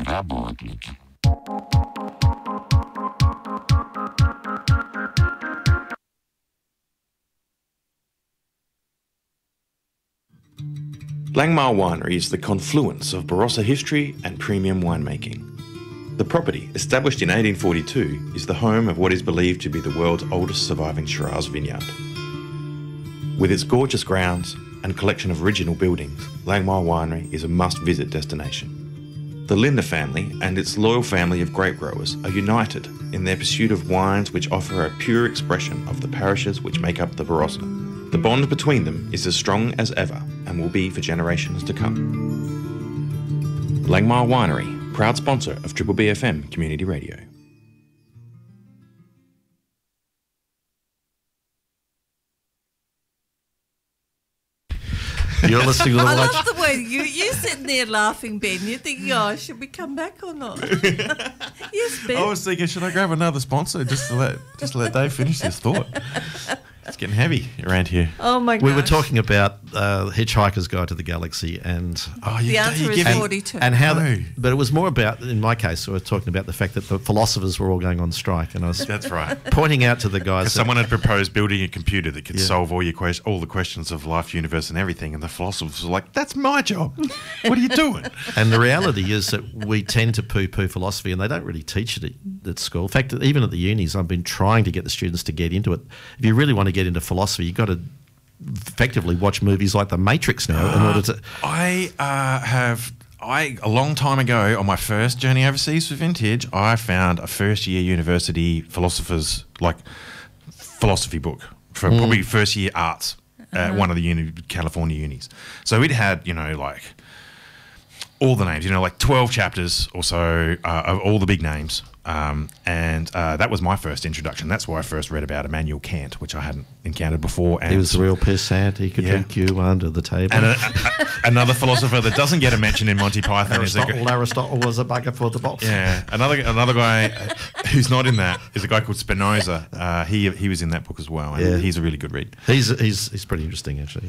работники. Langmar Winery is the confluence of Barossa history and premium winemaking. The property, established in 1842, is the home of what is believed to be the world's oldest surviving Shiraz vineyard. With its gorgeous grounds and collection of original buildings, Langmar Winery is a must-visit destination. The Linder family and its loyal family of grape growers are united in their pursuit of wines which offer a pure expression of the parishes which make up the Barossa. The bond between them is as strong as ever and will be for generations to come. Langmar Winery, proud sponsor of Triple BFM Community Radio. You're listening to the I love the way you're sitting there laughing, Ben. You're thinking, oh, should we come back or not? Yes, Ben. I was thinking, should I grab another sponsor just to let Dave finish his thought? It's getting heavy around here. Oh, my gosh. We were talking about Hitchhiker's Guide to the Galaxy, and the answer is 42. and how, but it was more about, in my case, we were talking about the fact that the philosophers were all going on strike, and I was That's right. pointing out to the guys that Someone had proposed building a computer that could solve all the questions of life, universe, and everything, and the philosophers were like, "That's my job. What are you doing?" And the reality is that we tend to poo-poo philosophy, and they don't really teach it at school. In fact, even at the unis, I've been trying to get the students to get into it. If you really want to get into philosophy, you've got to effectively watch movies like The Matrix now in order to... A long time ago, on my first journey overseas for Vintage, I found a first-year university philosophy book for probably first-year arts at one of the California unis. So it had, like all the names, like 12 chapters or so of all the big names. And that was my first introduction. That's why I first read about Immanuel Kant, which I hadn't encountered before. And he was a real pissant. He could drink you under the table. And another philosopher that doesn't get a mention in Monty Python Aristotle was a bugger for the box. Yeah, another guy who's not in that is a guy called Spinoza. He was in that book as well, and he's a really good read. He's pretty interesting, actually.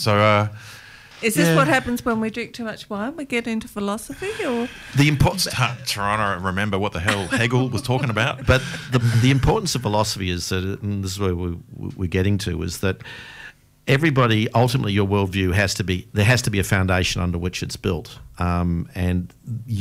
Is this what happens when we drink too much wine? We get into philosophy, or the importance? Trying to remember what the hell Hegel was talking about. But the importance of philosophy is that, and this is where we're getting to, is that everybody, ultimately, your worldview there has to be a foundation under which it's built, and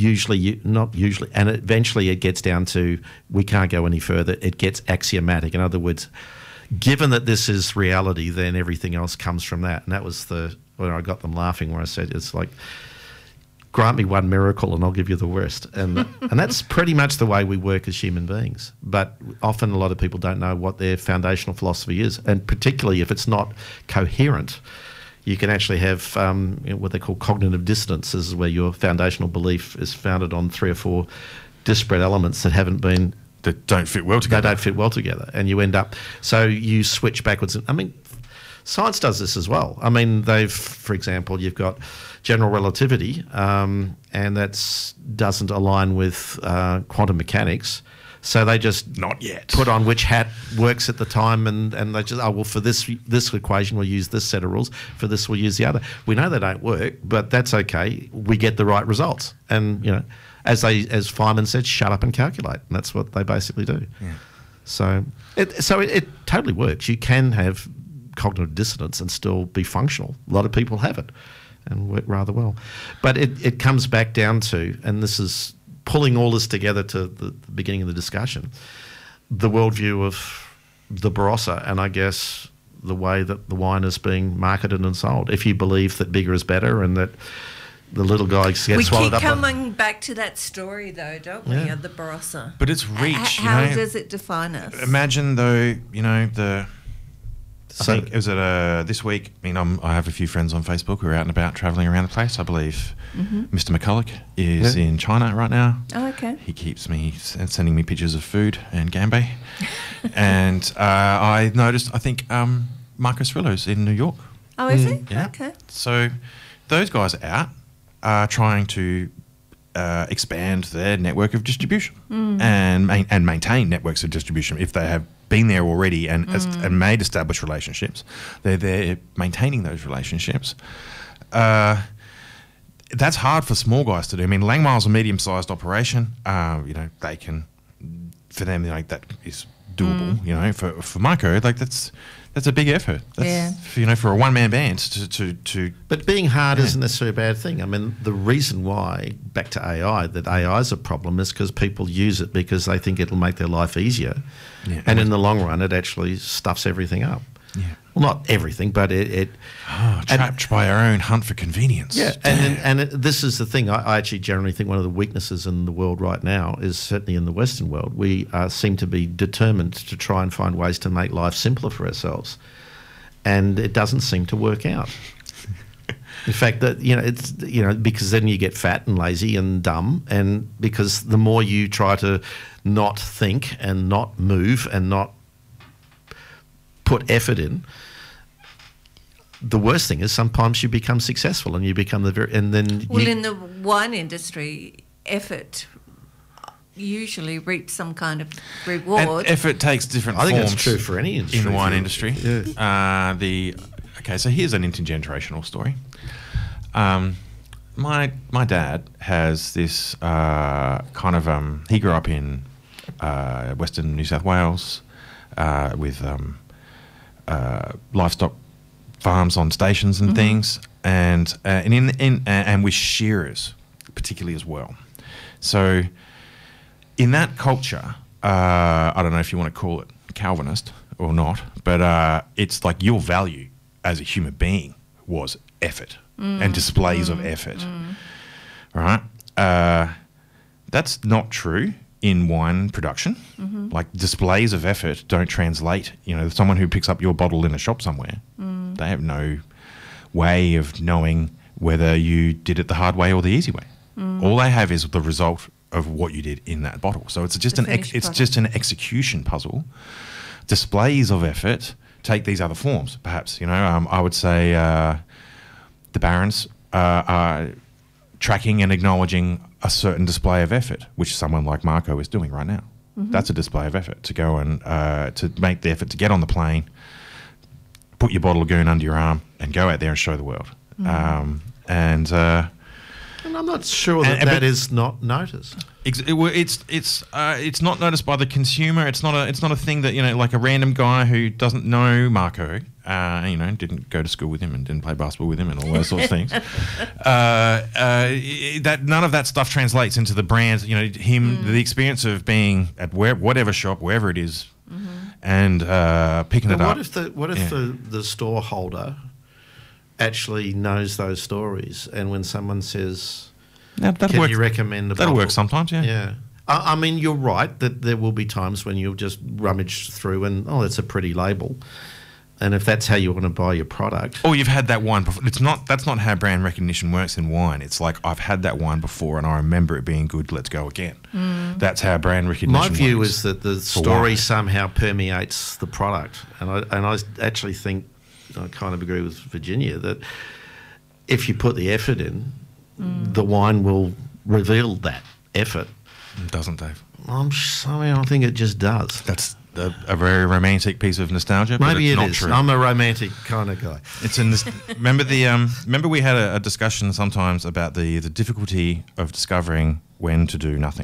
eventually it gets down to we can't go any further. It gets axiomatic. In other words, given that this is reality, then everything else comes from that, and that was where I got them laughing, where I said, it's like, grant me one miracle and I'll give you the worst. And that's pretty much the way we work as human beings. But often a lot of people don't know what their foundational philosophy is. And particularly if it's not coherent, you can actually have what they call cognitive dissonance. This is where your foundational belief is founded on 3 or 4 disparate elements that don't fit well together. They don't fit well together. And you end up... So you switch backwards. Science does this as well. For example, you've got general relativity, and that doesn't align with quantum mechanics. So they just not yet put on which hat works at the time, and they just, for this equation we'll use this set of rules. For this we'll use the other. We know they don't work, but that's okay. We get the right results, and as Feynman said, shut up and calculate, and that's what they basically do. Yeah. So it totally works. You can have cognitive dissonance and still be functional. A lot of people have it and work rather well. But it comes back down to, and this is pulling all this together to the beginning of the discussion, the worldview of the Barossa, and I guess the way that the wine is being marketed and sold. If you believe that bigger is better and that the little guy gets swallowed up. We keep coming back to that story, though, don't we, of the Barossa? But it's reach. How does it define us? Imagine, though, I think it was this week. I have a few friends on Facebook who are out and about travelling around the place. I believe Mr. McCulloch is in China right now. Oh, okay. He keeps sending me pictures of food and gambé. And I noticed, I think Marcus Rillo's in New York. Oh, is he? Yeah. Okay. So those guys are out trying to expand their network of distribution and maintain networks of distribution if they have been there already and made established relationships. They're maintaining those relationships. that's hard for small guys to do. I mean, Langmile's a medium-sized operation. They can, for them, that is doable. For Marco, that's a big effort. That's, for a one-man band to. But being hard isn't necessarily a bad thing. I mean, the reason why, back to AI, that AI is a problem is because people use it because they think it'll make their life easier. Yeah. And in the long run, it actually stuffs everything up. Yeah. Well, not everything, but it trapped by our own hunt for convenience. Yeah, this is the thing. I actually generally think one of the weaknesses in the world right now is certainly in the Western world. We seem to be determined to try and find ways to make life simpler for ourselves, and it doesn't seem to work out. In fact, that it's because then you get fat and lazy and dumb, and because the more you try to not think and not move and not put effort in, the worst thing is sometimes you become successful and you become in the wine industry, effort usually reaps some kind of reward. And effort takes different forms. I think it's true for any industry. In the wine industry. Yeah. So here's an intergenerational story. My dad has this he grew up in Western New South Wales with livestock farms on stations and things, and with shearers particularly as well. So in that culture, I don't know if you want to call it Calvinist or not, but it's like your value as a human being was effort and displays of effort, right? That's not true in wine production. Like displays of effort don't translate. Someone who picks up your bottle in a shop somewhere, they have no way of knowing whether you did it the hard way or the easy way. All they have is the result of what you did in that bottle. So it's just an execution puzzle. Displays of effort take these other forms, perhaps. I would say the barons are tracking and acknowledging a certain display of effort, which someone like Marco is doing right now. That's a display of effort, to go and to make the effort to get on the plane, put your bottle of goon under your arm, and go out there and show the world. And I'm not sure that is not noticed. It's not noticed by the consumer. It's not a thing that like a random guy who doesn't know Marco, didn't go to school with him and didn't play basketball with him and all those sorts of things. That none of that stuff translates into the brand. The experience of being at whatever shop, wherever it is, and picking it up. What if the store holder actually knows those stories, and when someone says, "Can you recommend a bottle?" That'll work sometimes, yeah. Yeah. I mean, you're right that there will be times when you'll just rummage through and, that's a pretty label. And if that's how you want to buy your product. Or you've had that wine before. That's not how brand recognition works in wine. It's like, I've had that wine before and I remember it being good, let's go again. That's how brand recognition works. My view is that the story somehow permeates the product. And I actually think, I kind of agree with Virginia, that if you put the effort in, the wine will reveal that effort. It doesn't, Dave? I think it just does. That's a very romantic piece of nostalgia. Maybe but it's it not is. True. I'm a romantic kind of guy. It's in this. Remember we had a discussion sometimes about the difficulty of discovering when to do nothing,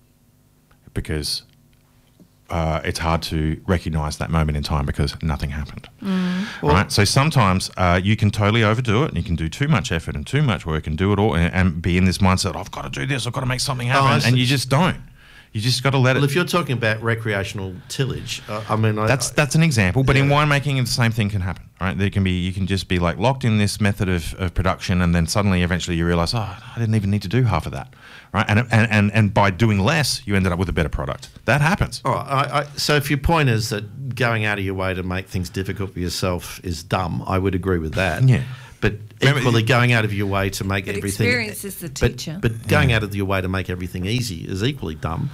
because it's hard to recognise that moment in time because nothing happened. Right? So sometimes you can totally overdo it and you can do too much effort and too much work and do it all and be in this mindset, I've got to do this, I've got to make something happen, and you just don't. You just got to let it. Well, if you're talking about recreational tillage, that's an example. But in winemaking, the same thing can happen, right? You can just be like locked in this method of production, and then suddenly, eventually, you realise, I didn't even need to do half of that, right? And by doing less, you ended up with a better product. That happens. So if your point is that going out of your way to make things difficult for yourself is dumb, I would agree with that. Yeah. But equally, going out of your way to make everything... experience is the teacher. But going out of your way to make everything easy is equally dumb.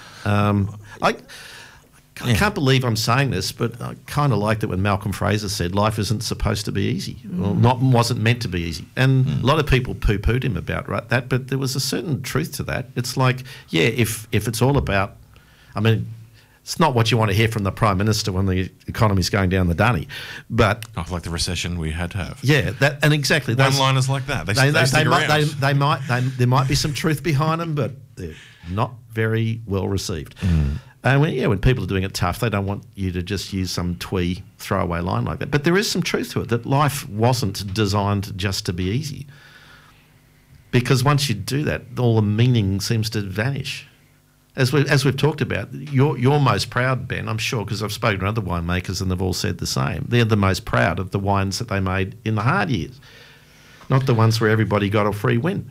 I can't believe I'm saying this, but I kind of liked it when Malcolm Fraser said life isn't supposed to be easy, or wasn't meant to be easy. And a lot of people poo-pooed him about that, but there was a certain truth to that. It's like, if it's all about... It's not what you want to hear from the Prime Minister when the economy's going down the dunny. But Oh, like the recession we had to have. yeah, that and exactly those One-liners like that. They stick around. there might be some truth behind them, but they're not very well received. And when people are doing it tough, they don't want you to just use some twee throwaway line like that. But there is some truth to it, that life wasn't designed just to be easy. Because once you do that, all the meaning seems to vanish. As we've talked about, you're most proud, Ben, I'm sure, because I've spoken to other winemakers and they've all said the same. They're the most proud of the wines that they made in the hard years, not the ones where everybody got a free win.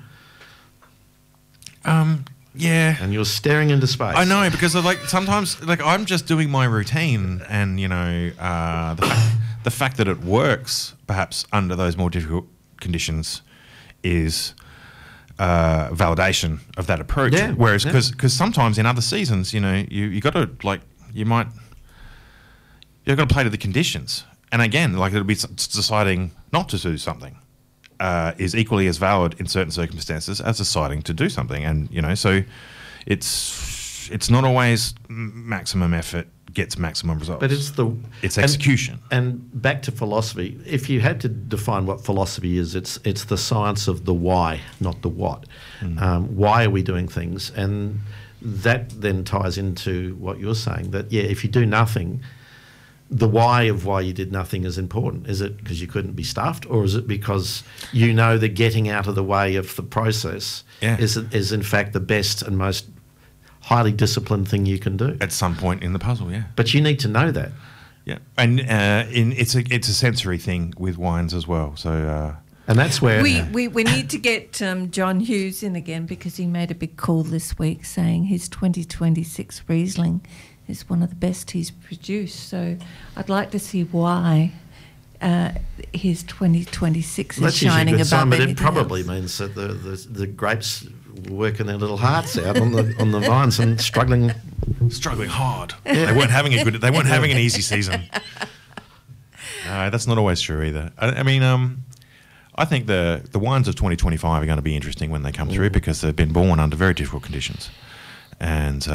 Yeah. And you're staring into space. I know, because sometimes I'm just doing my routine, and the fact that it works perhaps under those more difficult conditions is validation of that approach. Yeah, Whereas because sometimes in other seasons, you got to you've got to play to the conditions, and again, it'll be deciding not to do something. Is equally as valid in certain circumstances as deciding to do something, and so it's not always maximum effort gets maximum results. But it's execution. And back to philosophy. If you had to define what philosophy is, it's the science of the why, not the what. Why are we doing things? And that then ties into what you're saying, that if you do nothing, the why of why you did nothing is important. Is it because you couldn't be stuffed, or is it because that getting out of the way of the process is in fact the best and most highly disciplined thing you can do at some point in the puzzle? Yeah, but you need to know that. Yeah, and it's a sensory thing with wines as well. So and that's where we need to get John Hughes in again, because he made a big call this week saying his 2026 Riesling is one of the best he's produced. So I'd like to see why his 2026 is shining above but anything it probably else. means that the grapes were working their little hearts out on the vines and struggling hard. They weren't having an easy season. No, that's not always true either. I mean, I think the wines of 2025 are going to be interesting when they come through, because they've been born under very difficult conditions, and.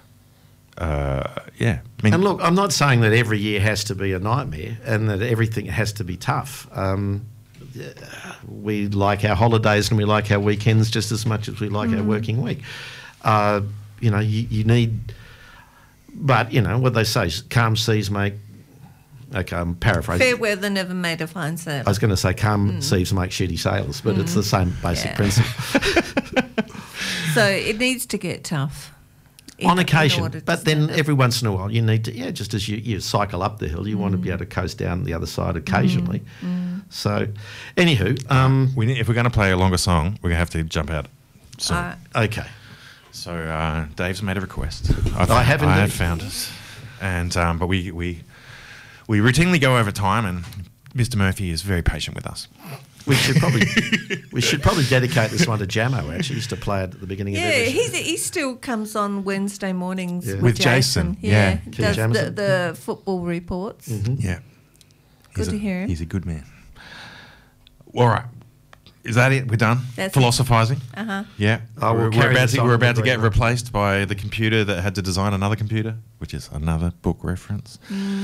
And look, I'm not saying that every year has to be a nightmare and that everything has to be tough. We like our holidays and we like our weekends just as much as we like our working week. You need, but what they say, calm seas make. Okay, I'm paraphrasing. Fair weather never made a fine sailor. I was going to say calm seas make shitty sailors, but it's the same basic principle. So it needs to get tough. On occasion, but then every once in a while you need to, just as you cycle up the hill, you want to be able to coast down the other side occasionally. So, anywho, if we're going to play a longer song, we're going to have to jump out soon. Okay. So Dave's made a request. I have found it, and but we routinely go over time, and Mr. Murphy is very patient with us. We should probably dedicate this one to Jamo. Actually, used to play it at the beginning of every show. He still comes on Wednesday mornings with Jason. Yeah, does the football reports. Yeah, good to hear him. He's a good man. All right, is that it? We're done. That's philosophizing. Yeah, we're about to get on. replaced by the computer that had to design another computer, which is another book reference.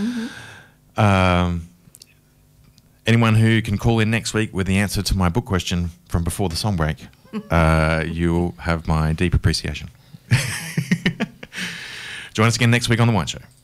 Anyone who can call in next week with the answer to my book question from before the song break, you'll have my deep appreciation. Join us again next week on The Wine Show.